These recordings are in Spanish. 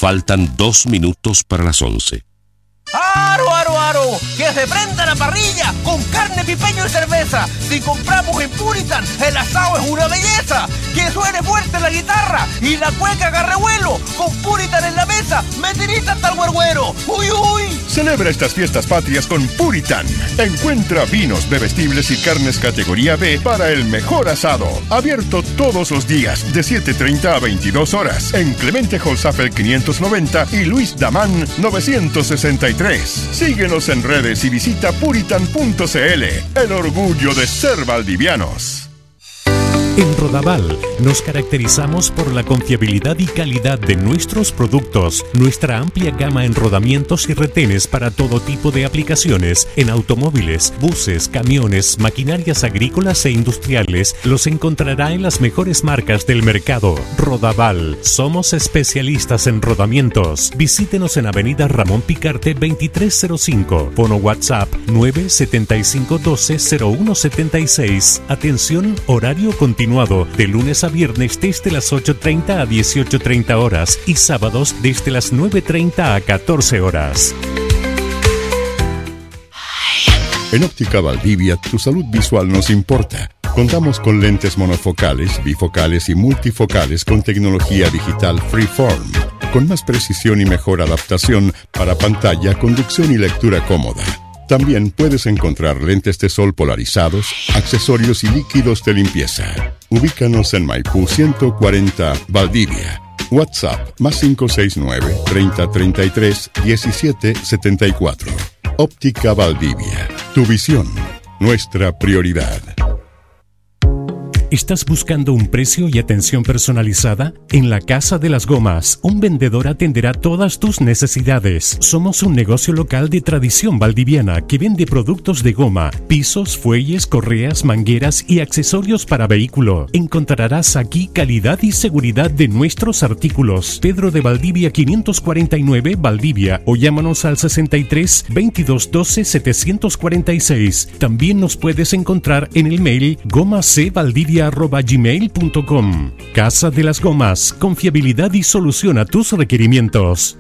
Faltan 2 minutos para las 11. ¡Aro, aro, aro! ¡Que se prenda la parrilla con carne, pipeño y cerveza! Si compramos en Puritan, el asado es una belleza. ¡Que suene fuerte la guitarra y la cueca agarre vuelo! Con Puritan en la mesa, me tirita hasta el güergüero. ¡Uy, uy! Celebra estas fiestas patrias con Puritan. Encuentra vinos, bebestibles y carnes categoría B para el mejor asado. Abierto todos los días de 7:30 a 22 horas en Clemente Holzapfel 590 y Luis Damán 963. Síguenos en redes y visita puritan.cl. El orgullo de ser valdivianos. En Rodaval nos caracterizamos por la confiabilidad y calidad de nuestros productos, nuestra amplia gama en rodamientos y retenes para todo tipo de aplicaciones, en automóviles, buses, camiones, maquinarias agrícolas e industriales, los encontrará en las mejores marcas del mercado. Rodaval, somos especialistas en rodamientos. Visítenos en Avenida Ramón Picarte 2305, fono WhatsApp 975120176. Atención, horario continuo de lunes a viernes desde las 8:30 a 18:30 horas y sábados desde las 9:30 a 14 horas. En Óptica Valdivia, tu salud visual nos importa. Contamos con lentes monofocales, bifocales y multifocales con tecnología digital Freeform, con más precisión y mejor adaptación para pantalla, conducción y lectura cómoda. También puedes encontrar lentes de sol polarizados, accesorios y líquidos de limpieza. Ubícanos en Maipú 140, Valdivia. WhatsApp +569 3033 1774. Óptica Valdivia. Tu visión, nuestra prioridad. ¿Estás buscando un precio y atención personalizada? En la Casa de las Gomas, un vendedor atenderá todas tus necesidades. Somos un negocio local de tradición valdiviana que vende productos de goma, pisos, fuelles, correas, mangueras y accesorios para vehículo. Encontrarás aquí calidad y seguridad de nuestros artículos. Pedro de Valdivia 549, Valdivia, o llámanos al 63 22 12 746. También nos puedes encontrar en el mail gomacvaldivia@gmail.com. Casa de las Gomas, confiabilidad y solución a tus requerimientos.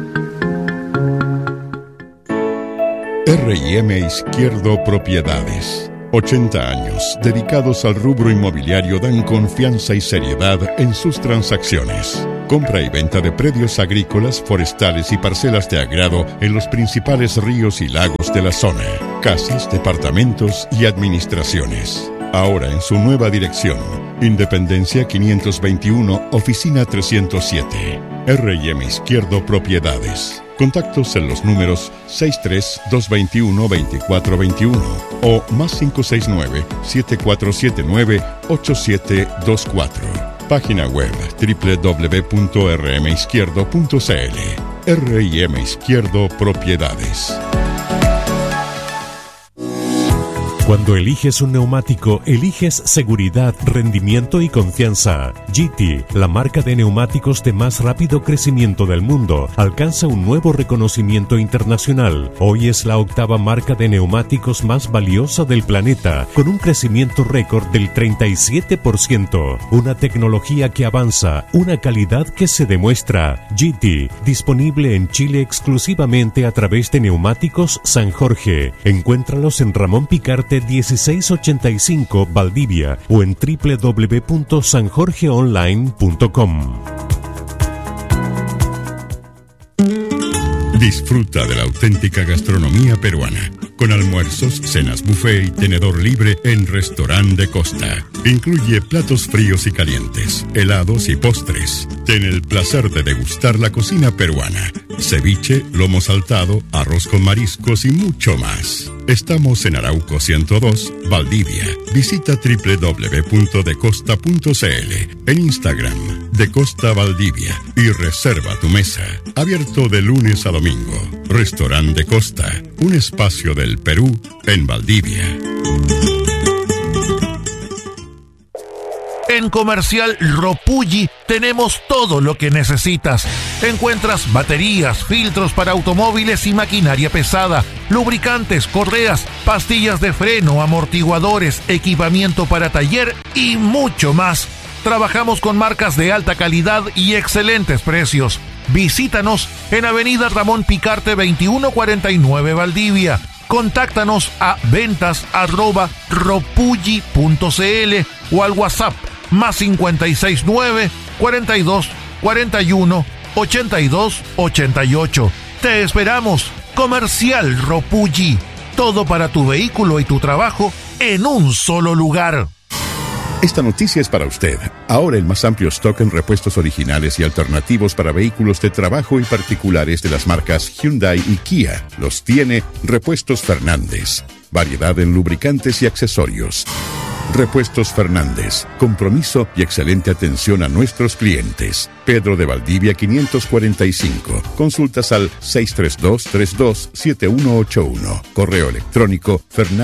R&M Izquierdo Propiedades. 80 años dedicados al rubro inmobiliario dan confianza y seriedad en sus transacciones. Compra y venta de predios agrícolas, forestales y parcelas de agrado en los principales ríos y lagos de la zona. Casas, departamentos y administraciones. Ahora en su nueva dirección, Independencia 521, Oficina 307. R&M Izquierdo Propiedades. Contactos en los números 63-221-2421 o +569-7479-8724. Página web www.rmizquierdo.cl. R&M Izquierdo Propiedades. Cuando eliges un neumático, eliges seguridad, rendimiento y confianza. GT, la marca de neumáticos de más rápido crecimiento del mundo, alcanza un nuevo reconocimiento internacional. Hoy es la 8ª marca de neumáticos más valiosa del planeta, con un crecimiento récord del 37%. Una tecnología que avanza, una calidad que se demuestra. GT, disponible en Chile exclusivamente a través de Neumáticos San Jorge. Encuéntralos en Ramón Picarte 1685, Valdivia, o en www.sanjorgeonline.com. Disfruta de la auténtica gastronomía peruana, con almuerzos, cenas buffet y tenedor libre en Restaurant de Costa. Incluye platos fríos y calientes, helados y postres. Ten el placer de degustar la cocina peruana, ceviche, lomo saltado, arroz con mariscos y mucho más. Estamos en Arauco 102, Valdivia. Visita www.decosta.cl, en Instagram, De Costa Valdivia, y reserva tu mesa. Abierto de lunes a domingo. Restaurant de Costa, un espacio del Perú en Valdivia. En Comercial Ropulli tenemos todo lo que necesitas. Encuentras baterías, filtros para automóviles y maquinaria pesada, lubricantes, correas, pastillas de freno, amortiguadores, equipamiento para taller y mucho más. Trabajamos con marcas de alta calidad y excelentes precios. Visítanos en Avenida Ramón Picarte 2149 Valdivia. Contáctanos a ventas@ropulli.cl o al WhatsApp más 569 42 41 82 88. Te esperamos. Comercial Ropulli. Todo para tu vehículo y tu trabajo en un solo lugar. Esta noticia es para usted. Ahora el más amplio stock en repuestos originales y alternativos para vehículos de trabajo y particulares de las marcas Hyundai y Kia los tiene Repuestos Fernández. Variedad en lubricantes y accesorios. Repuestos Fernández. Compromiso y excelente atención a nuestros clientes. Pedro de Valdivia 545. Consultas al 632-327181. Correo electrónico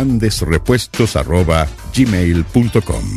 fernandezrepuestos@gmail.com.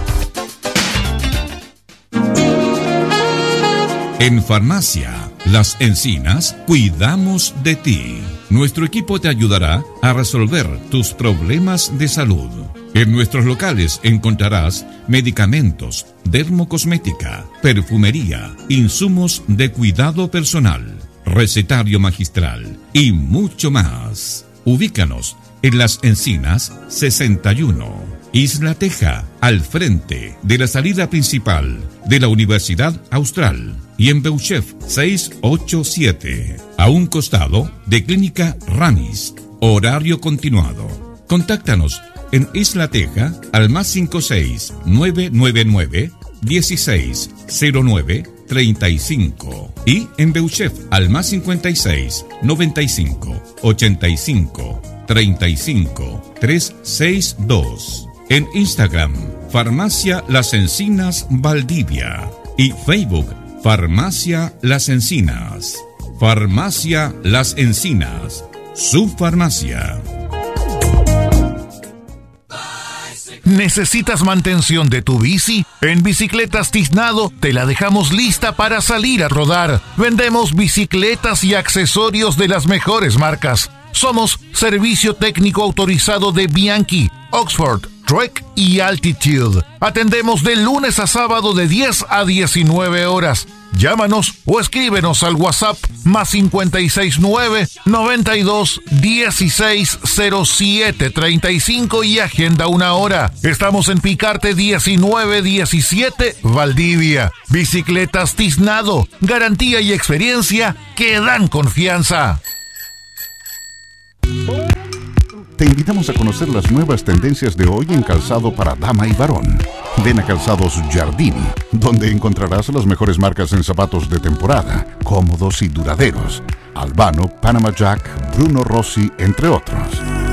En Farmacia Las Encinas, cuidamos de ti. Nuestro equipo te ayudará a resolver tus problemas de salud. En nuestros locales encontrarás medicamentos, dermocosmética, perfumería, insumos de cuidado personal, recetario magistral y mucho más. Ubícanos en Las Encinas 61, Isla Teja, al frente de la salida principal de la Universidad Austral, y en Beuchef 687, a un costado de Clínica Ramis. Horario continuado. Contáctanos en Isla Teja al más 56 999 1609 35 y en Beuchef al más 56 95 85 35 362. En Instagram, Farmacia Las Encinas Valdivia, y Facebook, Farmacia Las Encinas. Farmacia Las Encinas, su farmacia. ¿Necesitas mantención de tu bici? En Bicicletas Tiznado te la dejamos lista para salir a rodar. Vendemos bicicletas y accesorios de las mejores marcas. Somos servicio técnico autorizado de Bianchi, Oxford, Trek y Altitude. Atendemos de lunes a sábado de 10 a 19 horas. Llámanos o escríbenos al WhatsApp más 569 92 16 07 35 y agenda una hora. Estamos en Picarte 1917, Valdivia. Bicicletas Tiznado, garantía y experiencia que dan confianza. Te invitamos a conocer las nuevas tendencias de hoy en calzado para dama y varón. Ven a Calzados Giardini, donde encontrarás las mejores marcas en zapatos de temporada, cómodos y duraderos. Albano, Panama Jack, Bruno Rossi, entre otros.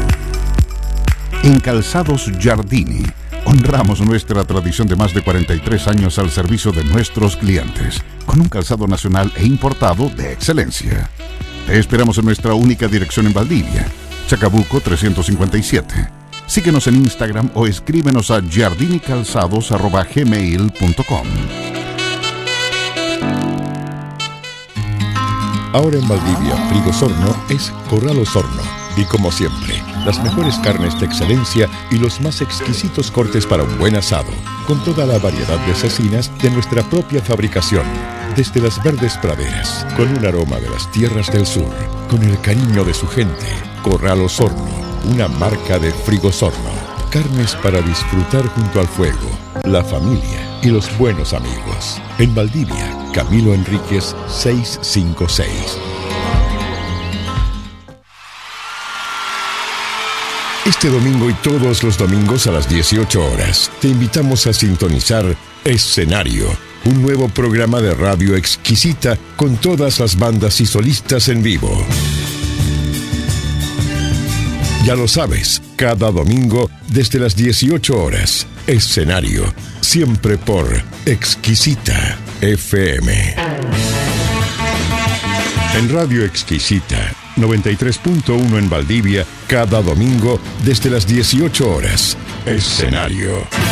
En Calzados Giardini, honramos nuestra tradición de más de 43 años al servicio de nuestros clientes, con un calzado nacional e importado de excelencia. Te esperamos en nuestra única dirección en Valdivia, Chacabuco 357. Síguenos en Instagram o escríbenos a giardinicalzados@gmail.com. Ahora en Valdivia, Frigosorno es Corral Osorno. Y como siempre, las mejores carnes de excelencia y los más exquisitos cortes para un buen asado, con toda la variedad de cecinas de nuestra propia fabricación. Desde las verdes praderas, con un aroma de las tierras del sur, con el cariño de su gente. Corral Osorno, una marca de Frigosorno. Carnes para disfrutar junto al fuego, la familia y los buenos amigos. En Valdivia, Camilo Enríquez 656. Este domingo y todos los domingos a las 18 horas, te invitamos a sintonizar Escenario, un nuevo programa de radio exquisita con todas las bandas y solistas en vivo. Ya lo sabes, cada domingo desde las 18 horas, Escenario, siempre por Exquisita FM. En Radio Exquisita 93.1 en Valdivia, cada domingo desde las 18 horas. Escenario.